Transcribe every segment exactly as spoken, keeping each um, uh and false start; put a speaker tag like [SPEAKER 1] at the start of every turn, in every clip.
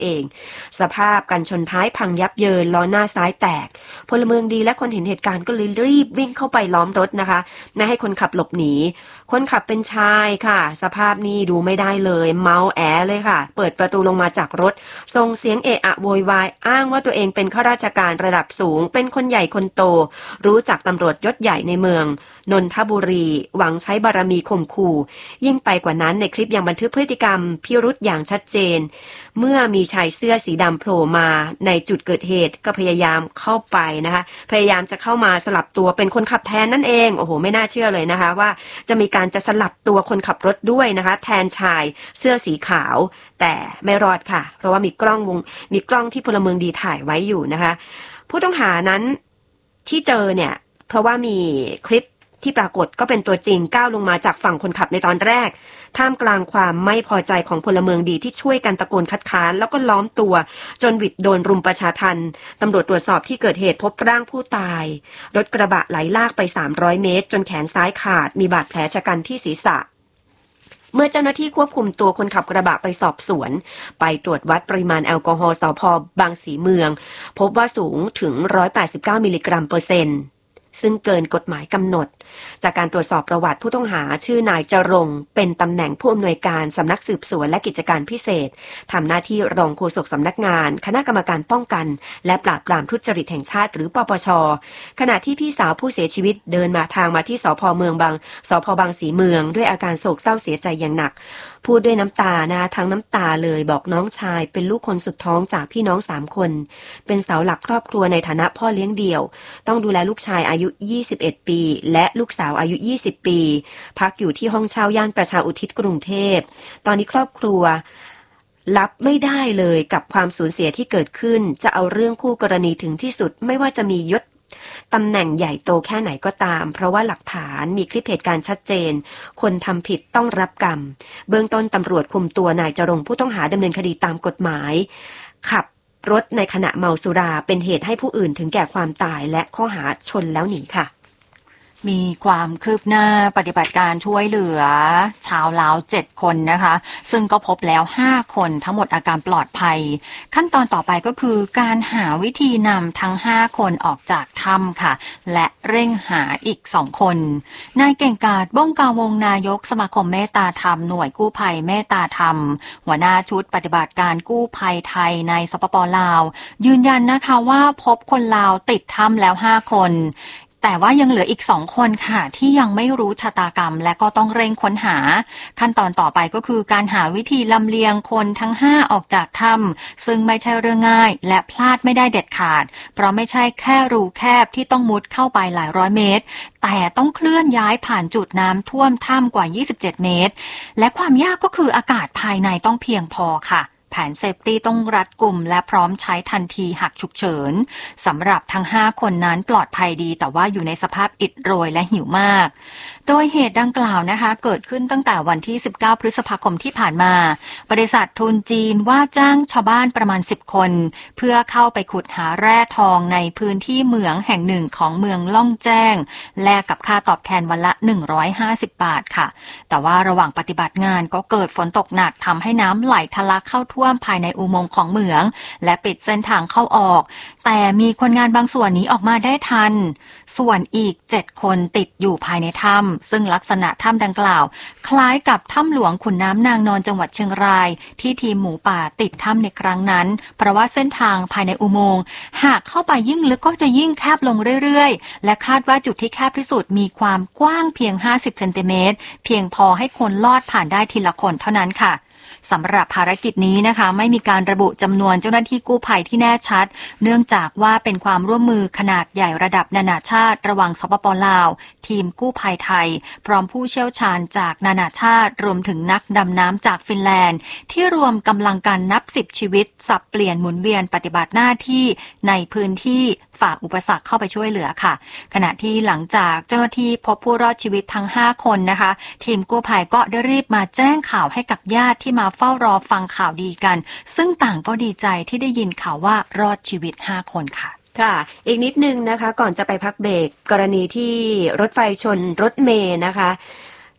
[SPEAKER 1] เองสภาพกันชนท้ายพังยับเยินล้อหน้าซ้ายแตกพลเมืองดีและคนเห็นเหตุการณ์ก็เลยรีบวิ่งเข้าไปล้อมรถนะคะไม่ให้คนขับหลบหนีคนขับเป็นชายค่ะสภาพนี้ดูไม่ได้เลยเมาแอเลยค่ะเปิดประตูลงมาจากรถส่งเสียงเอะอะโวยวายอ้างว่าตัวเองเป็นข้าราชการระดับสูงเป็นคนใหญ่คนโตรู้จักตำรวจยศใหญ่ในเมืองนนทบุรีหวังใช้บารมีข่มขู่ยิ่งไปกว่านั้นในคลิปยังบันทึกพฤติกรรมพิรุธอย่างชัดเจนเมื่อมีชายเสื้อสีดำโผล่มาในจุดเกิดเหตุก็พยายามเข้าไปนะคะพยายามจะเข้ามาสลับตัวเป็นคนขับแทนนั่นเองโอ้โหไม่น่าเชื่อเลยนะคะว่าจะมีการจะสลับตัวคนขับรถด้วยนะคะแทนชายเสื้อสีขาวแต่ไม่รอดค่ะเพราะว่ามีกล้องวงมีกล้องที่พลเมืองดีถ่ายไว้อยู่นะคะผู้ต้องหานั้นที่เจอเนี่ยเพราะว่ามีคลิปที่ปรากฏก็เป็นตัวจริงก้าวลงมาจากฝั่งคนขับในตอนแรกท่ามกลางความไม่พอใจของพลเมืองดีที่ช่วยกันตะโกนคัดค้านแล้วก็ล้อมตัวจนหวิดโดนรุมประชาทัณฑ์ตำรวจตรวจสอบที่เกิดเหตุพบร่างผู้ตายรถกระบะไหลลากไปสามร้อยเมตรจนแขนซ้ายขาดมีบาดแผลชะกันที่ศีรษะเมื่อเจ้าหน้าที่ควบคุมตัวคนขับกระบะไปสอบสวนไปตรวจวัดปริมาณแอลกอฮอล์สพ.บางสีเมืองพบว่าสูงถึงหนึ่งร้อยแปดสิบเก้ามิลลิกรัมเปอร์เซ็นต์ซึ่งเกินกฎหมายกำหนดจากการตรวจสอบประวัติผู้ต้องหาชื่อนายจรงค์เป็นตำแหน่งผู้อำนวยการสำนักสืบสวนและกิจการพิเศษทำหน้าที่รองโฆษกสำนักงานคณะกรรมการป้องกันและปราบปรามทุจริตแห่งชาติหรือปปช.ขณะที่พี่สาวผู้เสียชีวิตเดินมาทางมาที่สพ.เมืองบางสพ.บางสีเมืองด้วยอาการโศกเศร้าเสียใจอย่างหนักพูดด้วยน้ำตานะทั้งน้ำตาเลยบอกน้องชายเป็นลูกคนสุดท้องจากพี่น้องสามคนเป็นเสาหลักครอบครัวในฐานะพ่อเลี้ยงเดี่ยวต้องดูแลลูกชายอายุยี่สิบเอ็ดปีและลูกสาวอายุยี่สิบปีพักอยู่ที่ห้องเช่าย่านประชาอุทิศกรุงเทพตอนนี้ครอบครัวรับไม่ได้เลยกับความสูญเสียที่เกิดขึ้นจะเอาเรื่องคู่กรณีถึงที่สุดไม่ว่าจะมียศตำแหน่งใหญ่โตแค่ไหนก็ตามเพราะว่าหลักฐานมีคลิปเหตุการณ์ชัดเจนคนทำผิดต้องรับกรรมเบื้องต้นตำรวจคุมตัวนายจรงค์ผู้ต้องหาดำเนินคดีตามกฎหมายขับรถในขณะเมาสุราเป็นเหตุให้ผู้อื่นถึงแก่ความตายและข้อหาชนแล้วหนีค่ะ
[SPEAKER 2] มีความคืบหน้าปฏิบัติการช่วยเหลือชาวลาวเจ็ดคนนะคะซึ่งก็พบแล้วห้าคนทั้งหมดอาการปลอดภัยขั้นตอนต่อไปก็คือการหาวิธีนำทั้งห้าคนออกจากถ้ำค่ะและเร่งหาอีกสองคนนายเก่งกาจบ้องกาวงนายกสมาคมเมตตาธรรมหน่วยกู้ภัยเมตตาธรรมหัวหน้าชุดปฏิบัติการกู้ภัยไทยในสปป.ลาวยืนยันนะคะว่าพบคนลาวติดถ้ำแล้วห้าคนแต่ว่ายังเหลืออีกสองคนค่ะที่ยังไม่รู้ชะตากรรมและก็ต้องเร่งค้นหาขั้นตอนต่อไปก็คือการหาวิธีลำเลียงคนทั้งห้าออกจากถ้ำซึ่งไม่ใช่เรื่องง่ายและพลาดไม่ได้เด็ดขาดเพราะไม่ใช่แค่รูแคบที่ต้องมุดเข้าไปหลายร้อยเมตรแต่ต้องเคลื่อนย้ายผ่านจุดน้ำท่วมถ้ำกว่ายี่สิบเจ็ดเมตรและความยากก็คืออากาศภายในต้องเพียงพอค่ะแผนเซฟตี้ต้องรัดกุมและพร้อมใช้ทันทีหากฉุกเฉินสำหรับทั้งห้าคนนั้นปลอดภัยดีแต่ว่าอยู่ในสภาพอิดโรยและหิวมากโดยเหตุดังกล่าวนะคะเกิดขึ้นตั้งแต่วันที่สิบเก้าพฤษภาคมที่ผ่านมาบริษัททุนจีนว่าจ้างชาวบ้านประมาณสิบคนเพื่อเข้าไปขุดหาแร่ทองในพื้นที่เหมืองแห่งหนึ่งของเมืองล่องแจ้งแลกกับค่าตอบแทนวันละหนึ่งร้อยห้าสิบบาทค่ะแต่ว่าระหว่างปฏิบัติงานก็เกิดฝนตกหนักทำให้น้ำไหลทะลักเข้าท่วมภายในอุโมงค์ของเหมืองและปิดเส้นทางเข้าออกแต่มีคนงานบางส่วนหนีออกมาได้ทันส่วนอีกเจ็ดคนติดอยู่ภายในถ้ำซึ่งลักษณะถ้ำดังกล่าวคล้ายกับถ้ำหลวงขุนน้ำนางนอนจังหวัดเชียงรายที่ทีมหมูป่าติดถ้ำในครั้งนั้นเพราะว่าเส้นทางภายในอุโมงค์หากเข้าไปยิ่งลึกก็จะยิ่งแคบลงเรื่อยๆและคาดว่าจุดที่แคบที่สุดมีความกว้างเพียงห้าสิบเซนติเมตรเพียงพอให้คนลอดผ่านได้ทีละคนเท่านั้นค่ะสำหรับภารกิจนี้นะคะไม่มีการระบุจำนวนเจ้าหน้าที่กู้ภัยที่แน่ชัดเนื่องจากว่าเป็นความร่วมมือขนาดใหญ่ระดับนานาชาติระหว่างสปป.ลาวทีมกู้ภัยไทยพร้อมผู้เชี่ยวชาญจากนานาชาติรวมถึงนักดำน้ำจากฟินแลนด์ที่รวมกำลังกันนับสิบชีวิตสับเปลี่ยนหมุนเวียนปฏิบัติหน้าที่ในพื้นที่ฝ่าอุปสรรคเข้าไปช่วยเหลือค่ะขณะที่หลังจากเจ้าหน้าที่พบผู้รอดชีวิตทั้งห้าคนนะคะทีมกู้ภัยก็ได้รีบมาแจ้งข่าวให้กับญาติที่มาเฝ้ารอฟังข่าวดีกันซึ่งต่างก็ดีใจที่ได้ยินข่าวว่ารอดชีวิตห้าคนค่ะ
[SPEAKER 1] ค่ะอีกนิดนึงนะคะก่อนจะไปพักเบรกกรณีที่รถไฟชนรถเมล์นะคะ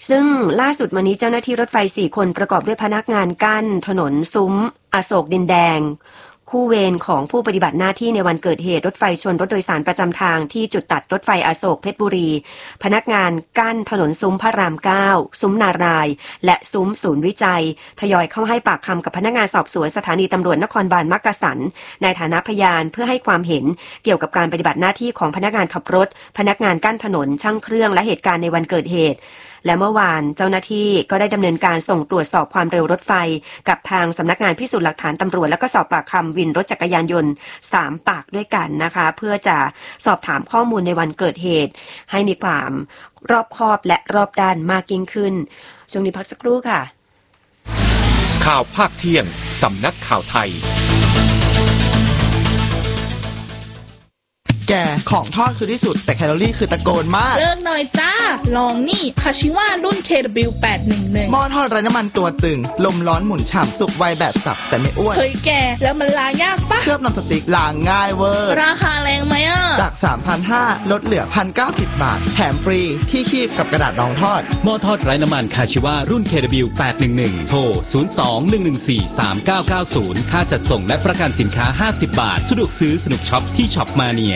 [SPEAKER 1] ซึ่งล่าสุดวันนี้เจ้าหน้าที่รถไฟสี่คนประกอบด้วยพนักงานกั้นถนนซุ้มอโศกดินแดงคู่เวรของผู้ปฏิบัติหน้าที่ในวันเกิดเหตุรถไฟชนรถโดยสารประจำทางที่จุดตัดรถไฟอโศกเพชรบุรีพนักงานกั้นถนนซุ้มพระรามเก้าซุ้มนารายและซุ้มศูนย์วิจัยทยอยเข้าให้ปากคำกับพนักงานสอบสวนสถานีตำรวจนครบาลมักกะสันในฐานะพยานเพื่อให้ความเห็นเกี่ยวกับการปฏิบัติหน้าที่ของพนักงานขับรถพนักงานกั้นถนนช่างเครื่องและเหตุการณ์ในวันเกิดเหตุและเมื่อวานเจ้าหน้าที่ก็ได้ดำเนินการส่งตรวจสอบความเร็วรถไฟกับทางสำนักงานพิสูจน์หลักฐานตำรวจแล้วก็สอบปากคำวินรถจักรยานยนต์สามปากด้วยกันนะคะเพื่อจะสอบถามข้อมูลในวันเกิดเหตุให้มีความรอบคอบและรอบด้านมากยิ่งขึ้นช่วงนี้พักสักครู่ค่ะ
[SPEAKER 3] ข่าวภาคเที่ยงสำนักข่าวไทย
[SPEAKER 4] แกของทอดคือที่สุดแต่แคลอรี่คือตะโกนมาก
[SPEAKER 5] เลิกหน่อยจ้าลองนี่คาชิว่ารุ่น เค ดับเบิลยู แปดหนึ่งหนึ่ง
[SPEAKER 4] หม้อทอดไร้น้ำมันตัวตึงลมร้อนหมุนฉ่ำสุกไวแบบสับแต่ไม่อ้วน
[SPEAKER 5] เฮ้ยแกแล้วมันล้างยากปะ
[SPEAKER 4] เคลือบนอนสติ๊กล้างง่ายเวอร์
[SPEAKER 5] ราคาแรงไหมอ่ะ
[SPEAKER 4] จาก สามพันห้าร้อย ลดเหลือ หนึ่งพันเก้าสิบ บาทแถมฟรีที่คีบกับกระดาษรองทอด
[SPEAKER 6] หม้อทอดไร้น้ำมันคาชิว่ารุ่น เค ดับเบิลยู แปดหนึ่งหนึ่ง โทรศูนย์ สอง หนึ่ง หนึ่ง สี่ สาม เก้า เก้า ศูนย์ค่าจัดส่งและประกันสินค้าห้าสิบบาทสะดวกซื้อสนุกช็อปที่ช็อปมาเนีย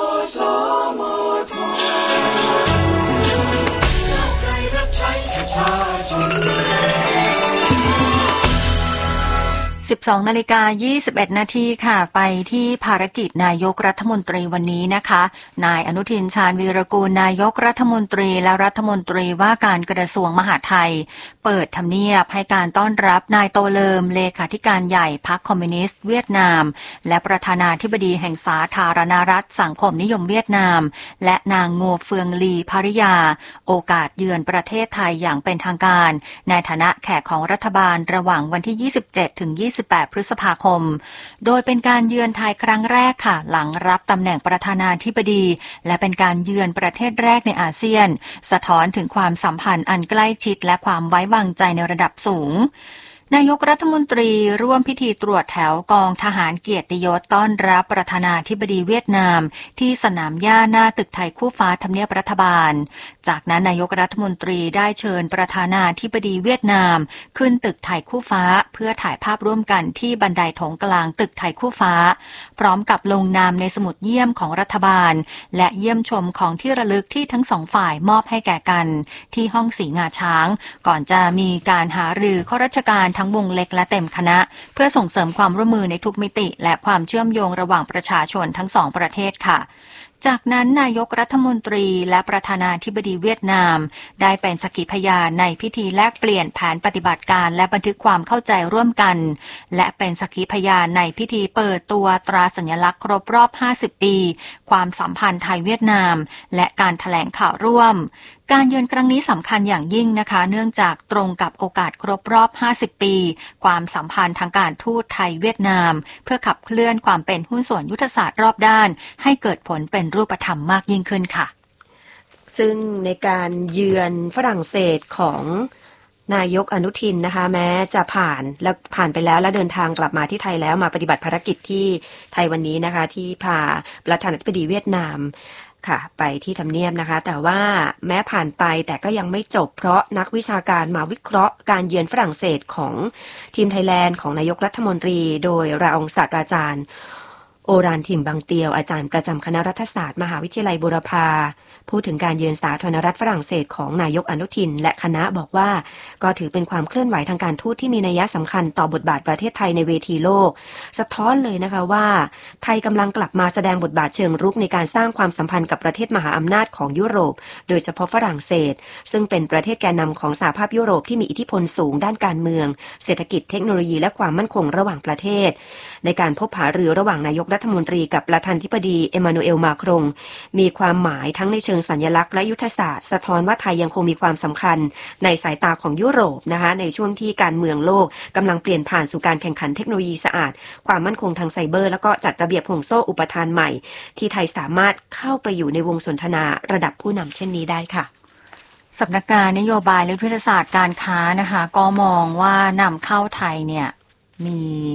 [SPEAKER 2] สิบสองนาฬิกายี่สิบเอ็ดนาทีค่ะไปที่ภารกิจนายกรัฐมนตรีวันนี้นะคะนายอนุทินชาญวีรกูลนายกรัฐมนตรีและรัฐมนตรีว่าการกระทรวงมหาดไทยเปิดทำเนียบให้การต้อนรับนายโตเลิมเลขาธิการใหญ่พรรคคอมมิวนิสต์เวียดนามและประธานาธิบดีแห่งสาธารณรัฐสังคมนิยมเวียดนามและนางงัวเฟืองลีภริยาโอกาสเยือนประเทศไทยอย่างเป็นทางการในฐานะแขกของรัฐบาลระหว่างวันที่ยี่สิบเจ็ดถึงยี่สิบแปดพฤษภาคมโดยเป็นการเยือนไทยครั้งแรกค่ะหลังรับตำแหน่งประธานาธิบดีและเป็นการเยือนประเทศแรกในอาเซียนสะท้อนถึงความสัมพันธ์อันใกล้ชิดและความไว้วางใจในระดับสูงนายกรัฐมนตรีร่วมพิธีตรวจแถวกองทหารเกียรติยศต้อนรับประธานาธิบดีเวียดนามที่สนามหญ้าหน้าตึกไทยคู่ฟ้าทำเนียบรัฐบาลจากนั้นนายกรัฐมนตรีได้เชิญประธานาธิบดีเวียดนามขึ้นตึกไทยคู่ฟ้าเพื่อถ่ายภาพร่วมกันที่บันไดโถงกลางตึกไทยคู่ฟ้าพร้อมกับลงนามในสมุดเยี่ยมของรัฐบาลและเยี่ยมชมของที่ระลึกที่ทั้งสองฝ่ายมอบให้แก่กันที่ห้องสีงาช้างก่อนจะมีการหารือข้าราชการทั้งวงเล็กและเต็มคณะเพื่อส่งเสริมความร่วมมือในทุกมิติและความเชื่อมโยงระหว่างประชาชนทั้งสองประเทศค่ะจากนั้นนายกรัฐมนตรีและประธานาธิบดีเวียดนามได้เป็นสักขีพยานในพิธีแลกเปลี่ยนแผนปฏิบัติการและบันทึกความเข้าใจร่วมกันและเป็นสักขีพยานในพิธีเปิดตัวตราสัญลักษณ์ครบรอบห้าสิบปีความสัมพันธ์ไทยเวียดนามและการแถลงข่าวร่วมการเยือนครั้งนี้สำคัญอย่างยิ่งนะคะเนื่องจากตรงกับโอกาสครบรอบห้าสิบปีความสัมพันธ์ทางการทูตไทยเวียดนามเพื่อขับเคลื่อนความเป็นหุ้นส่วนยุทธศาสตร์รอบด้านให้เกิดผลเป็นรูปธรรมมากยิ่งขึ้นค่ะ
[SPEAKER 1] ซึ่งในการเยือนฝรั่งเศสของนายกอนุทินนะคะแม้จะผ่านแล้วผ่านไปแล้วและเดินทางกลับมาที่ไทยแล้วมาปฏิบัติภารกิจที่ไทยวันนี้นะคะที่พาประธานาธิบดีเวียดนามค่ะไปที่ทำเนียบนะคะแต่ว่าแม้ผ่านไปแต่ก็ยังไม่จบเพราะนักวิชาการมาวิเคราะห์การเยือนฝรั่งเศสของทีมไทยแลนด์ของนายกรัฐมนตรีโดยรองศาสตราจารย์โอรานทิมบางเตียวอาจารย์ประจำคณะรัฐศาสตร์มหาวิทยาลัยบูรพาพูดถึงการเยือนสาธารณรัฐฝรั่งเศสของนายกอนุทินและคณะบอกว่าก็ถือเป็นความเคลื่อนไหวทางการทูตที่มีนัยสำคัญต่อบทบาทประเทศไทยในเวทีโลกสะท้อนเลยนะคะว่าไทยกำลังกลับมาแสดงบทบาทเชิงรุกในการสร้างความสัมพันธ์กับประเทศมหาอำนาจของยุโรปโดยเฉพาะฝรั่งเศสซึ่งเป็นประเทศแกนนำของสหภาพยุโรปที่มีอิทธิพลสูงด้านการเมืองเศรษฐกิจเทคโนโลยีและความมั่นคงระหว่างประเทศในการพบหารือระหว่างนายกรัฐมนตรีกับประธานาธิบดีเอมานูเอลมาครงมีความหมายทั้งในเชิงสัญลักษณ์และยุทธศาสตร์สะท้อนว่าไทยยังคงมีความสำคัญในสายตาของยุโรปนะคะในช่วงที่การเมืองโลกกำลังเปลี่ยนผ่านสู่การแข่งขันเทคโนโลยีสะอาดความมั่นคงทางไซเบอร์แล้วก็จัดระเบียบห่วงโซ่อุปทานใหม่ที่ไทยสามารถเข้าไปอยู่ในวงสนทนาระดับผู้นำเช่นนี้ได้ค่ะ
[SPEAKER 2] สำนักงานนโยบายและยุทธศาสตร์การค้านะคะก็มองว่านำเข้าไทยเนี่ยมี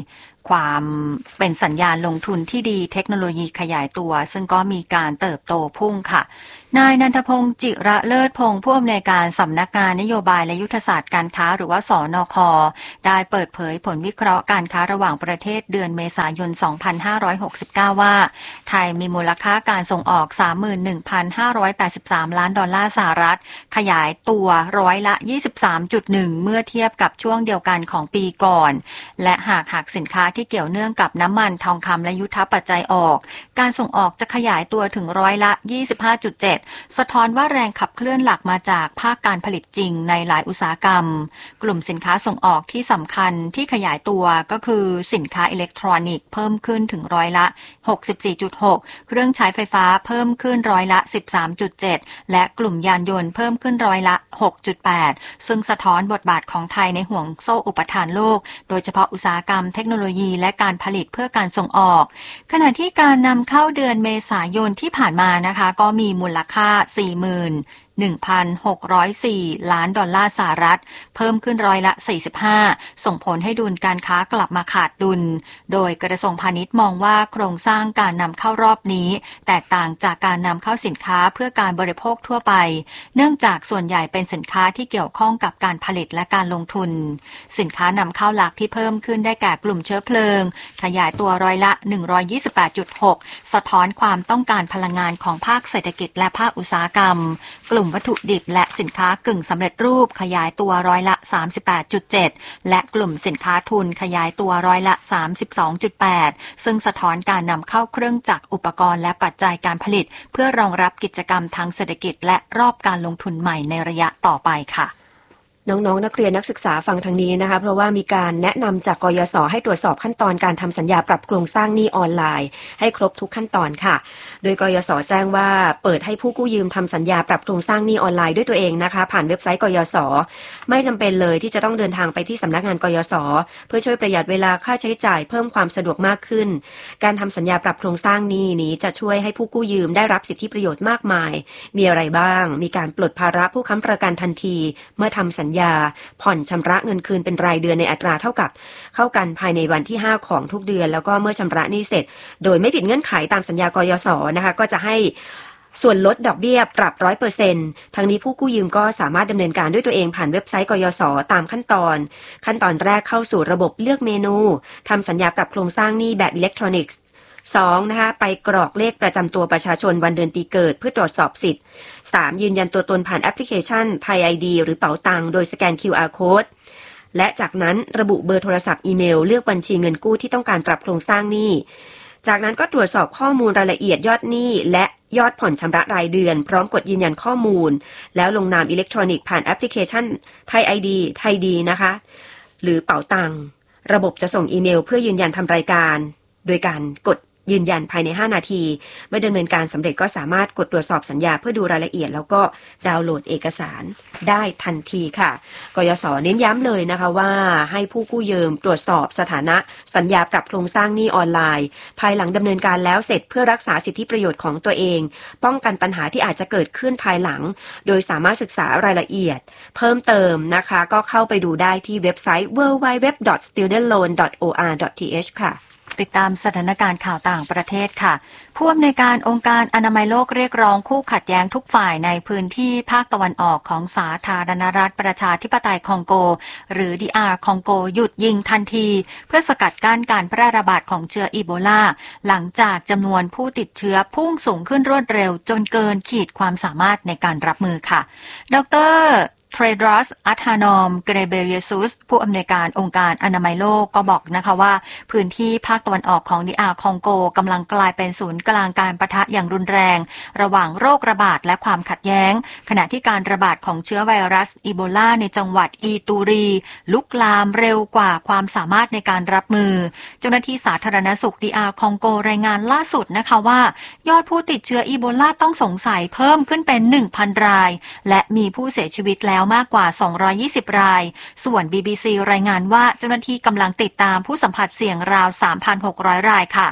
[SPEAKER 2] ความเป็นสัญญาณลงทุนที่ดีเทคโนโลยีขยายตัวซึ่งก็มีการเติบโตพุ่งค่ะนายนันทพงศ์จิระเลิศพงศ์ผู้อำนวยการสำนักงานนโยบายและยุทธศาสตร์การค้าหรือว่าสนค.ได้เปิดเผยผลวิเคราะห์การค้าระหว่างประเทศเดือนเมษายน สองพันห้าร้อยหกสิบเก้า ว่าไทยมีมูลค่าการส่งออก สามหมื่นหนึ่งพันห้าร้อยแปดสิบสาม ล้านดอลลาร์สหรัฐขยายตัวร้อยละ ยี่สิบสามจุดหนึ่ง เมื่อเทียบกับช่วงเดียวกันของปีก่อนและหากหักสินค้าที่เกี่ยวเนื่องกับน้ำมันทองคำและยุทธปัจจัยออกการส่งออกจะขยายตัวถึงร้อยละ ยี่สิบห้าจุดเจ็ด สะท้อนว่าแรงขับเคลื่อนหลักมาจากภาคการผลิตจริงในหลายอุตสาหกรรมกลุ่มสินค้าส่งออกที่สำคัญที่ขยายตัวก็คือสินค้าอิเล็กทรอนิกส์เพิ่มขึ้นถึงร้อยละ หกสิบสี่จุดหก เครื่องใช้ไฟฟ้าเพิ่มขึ้นร้อยละ สิบสามจุดเจ็ด และกลุ่มยานยนต์เพิ่มขึ้นร้อยละ หกจุดแปด ซึ่งสะท้อนบทบาทของไทยในห่วงโซ่อุปทานโลกโดยเฉพาะอุตสาหกรรมเทคโนโลยีและการผลิตเพื่อการส่งออกขณะที่การนำเข้าเดือนเมษายนที่ผ่านมานะคะก็มีมูลค่า สี่หมื่นหนึ่งพันหกร้อยสี่ ล้านดอลลาร์สหรัฐเพิ่มขึ้นร้อยละ สี่สิบห้า ส่งผลให้ดุลการค้ากลับมาขาดดุลโดยกระทรวงพาณิชย์มองว่าโครงสร้างการนำเข้ารอบนี้แตกต่างจากการนำเข้าสินค้าเพื่อการบริโภคทั่วไปเนื่องจากส่วนใหญ่เป็นสินค้าที่เกี่ยวข้องกับการผลิตและการลงทุนสินค้านำเข้าหลักที่เพิ่มขึ้นได้แก่กลุ่มเชื้อเพลิงขยายตัวร้อยละ หนึ่งร้อยยี่สิบแปดจุดหก สะท้อนความต้องการพลังงานของภาคเศรษฐกิจและภาคอุตสาหกรรมกลุ่มวัตถุดิบและสินค้ากึ่งสำเร็จรูปขยายตัวร้อยละ สามสิบแปดจุดเจ็ด และกลุ่มสินค้าทุนขยายตัวร้อยละ สามสิบสองจุดแปด ซึ่งสะท้อนการนำเข้าเครื่องจักรอุปกรณ์และปัจจัยการผลิตเพื่อรองรับกิจกรรมทางเศรษฐกิจและรอบการลงทุนใหม่ในระยะต่อไปค่ะ
[SPEAKER 1] น้องๆ น, นักเรียนนักศึกษาฟังทางนี้นะคะเพราะว่ามีการแนะนำจากกยศให้ตรวจสอบขั้นตอนการทำสัญญาปรับโครงสร้างหนี้ออนไลน์ให้ครบทุกขั้นตอนค่ะโดยกยศแจ้งว่าเปิดให้ผู้กู้ยืมทำสัญญาปรับโครงสร้างหนี้ออนไลน์ด้วยตัวเองนะคะผ่านเว็บไซต์กยศไม่จำเป็นเลยที่จะต้องเดินทางไปที่สำนักงานกยศเพื่อช่วยประหยัดเวลาค่าใช้จ่ายเพิ่มความสะดวกมากขึ้นการทำสัญญาปรับโครงสร้างหนี้นี้จะช่วยให้ผู้กู้ยืมได้รับสิทธิประโยชน์มากมายมีอะไรบ้างมีการปลดภาระผู้ค้ำประกันทันทีเมื่อทำสัญญาผ่อนชำระเงินคืนเป็นรายเดือนในอัตราเท่ากับเข้ากันภายในวันที่ห้าของทุกเดือนแล้วก็เมื่อชำระหนี้เสร็จโดยไม่ผิดเงื่อนไขตามสัญญากยศนะคะก็จะให้ส่วนลดดอกเบี้ยปรับ ร้อยเปอร์เซ็นต์ ทั้งนี้ผู้กู้ยืมก็สามารถดำเนินการด้วยตัวเองผ่านเว็บไซต์กยศตามขั้นตอนขั้นตอนแรกเข้าสู่ระบบเลือกเมนูทำสัญญาปรับโครงสร้างหนี้แบบอิเล็กทรอนิกส์สองนะคะไปกรอกเลขประจำตัวประชาชนวันเดือนปีเกิดเพื่อตรวจสอบสิทธิ์สามยืนยันตัวตนผ่านแอปพลิเคชันไทย ไอ ดี หรือเป๋าตังโดยสแกน คิว อาร์ Code และจากนั้นระบุเบอร์โทรศัพท์อีเมลเลือกบัญชีเงินกู้ที่ต้องการปรับโครงสร้างหนี้จากนั้นก็ตรวจสอบข้อมูลรายละเอียดยอดหนี้และยอดผ่อนชำระรายเดือนพร้อมกดยืนยันข้อมูลแล้วลงนามอิเล็กทรอนิกส์ผ่านแอปพลิเคชันไทย ไอ ดี ไทยดีนะคะหรือเป๋าตังระบบจะส่งอีเมลเพื่อยืนยันทำรายการโดยการกดยืนยันภายในห้านาทีเมื่อดำเนินการสำเร็จก็สามารถกดตรวจสอบสัญญาเพื่อดูรายละเอียดแล้วก็ดาวน์โหลดเอกสารได้ทันทีค่ะกยศเน้นย้ำเลยนะคะว่าให้ผู้กู้ยืมตรวจสอบสถานะสัญญาปรับโครงสร้างหนี้ออนไลน์ภายหลังดำเนินการแล้วเสร็จเพื่อรักษาสิทธิประโยชน์ของตัวเองป้องกันปัญหาที่อาจจะเกิดขึ้นภายหลังโดยสามารถศึกษารายละเอียดเพิ่มเติมนะคะก็เข้าไปดูได้ที่เว็บไซต์ ดับเบิลยู ดับเบิลยู ดับเบิลยู ดอท สตูเดนต์โลน ดอท โอ อาร์ ดอท ที เอช ค่ะ
[SPEAKER 2] ติดตามสถานการณ์ข่าวต่างประเทศค่ะผู้อำนวยการองค์การอนามัยโลกเรียกร้องคู่ขัดแย้งทุกฝ่ายในพื้นที่ภาคตะวันออกของสาธารณรัฐประชาธิปไตยคองโกหรือ ดี อาร์ คองโกหยุดยิงทันทีเพื่อสกัดกั้นการแพร่ระบาดของเชื้ออีโบลาหลังจากจำนวนผู้ติดเชื้อพุ่งสูงขึ้นรวดเร็วจนเกินขีดความสามารถในการรับมือค่ะดรเทรดรอส อัธานอม เกรเบเรียซุสผู้อำนวยการองค์การอนามัยโลกก็บอกนะคะว่าพื้นที่ภาคตะวันออกของ ดี อาร์ คองโกกำลังกลายเป็นศูนย์กลางการปะทะอย่างรุนแรงระหว่างโรคระบาดและความขัดแย้งขณะที่การระบาดของเชื้อไวรัสอีโบลาในจังหวัดอีตูรีลุกลามเร็วกว่าความสามารถในการรับมือเจ้าหน้าที่สาธารณสุข ดี อาร์ คองโกรายงานล่าสุดนะคะว่ายอดผู้ติดเชื้ออีโบลาต้องสงสัยเพิ่มขึ้นเป็น หนึ่งพัน รายและมีผู้เสียชีวิตแล้วมากกว่าสองร้อยยี่สิบรายส่วน บี บี ซี รายงานว่าเจ้าหน้าที่กำลังติดตามผู้สัมผัสเสี่ยงราว สามพันหกร้อย รายค่ะ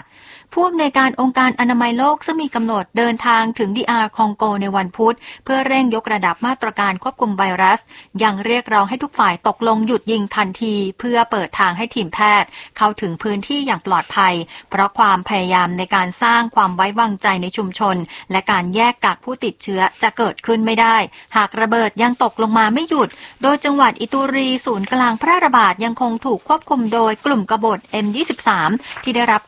[SPEAKER 2] ผู้อำนวยการองค์การอนามัยโลกซึ่งมีกำหนดเดินทางถึง ดี อาร์ คองโกในวันพุธเพื่อเร่งยกระดับมาตรการควบคุมไวรัสยังเรียกร้องให้ทุกฝ่ายตกลงหยุดยิงทันทีเพื่อเปิดทางให้ทีมแพทย์เข้าถึงพื้นที่อย่างปลอดภัยเพราะความพยายามในการสร้างความไว้วางใจในชุมชนและการแยกกักผู้ติดเชื้อจะเกิดขึ้นไม่ได้หากระเบิดยังตกลงมาไม่หยุดโดยจังหวัดอิตูรีศูนย์กลางแพร่ระบาดยังคงถูกควบคุมโดยกลุ่มกบฏ เอ็ม ยี่สิบสาม ที่ได้รับ